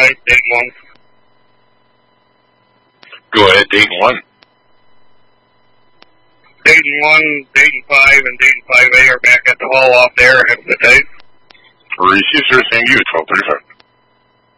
5, Dayton 1. Go ahead, Dayton 1. Dayton 1, Dayton 5, and Dayton 5A are back at the hall off there. Have a good day. Receive, sir. Thank you. 1235.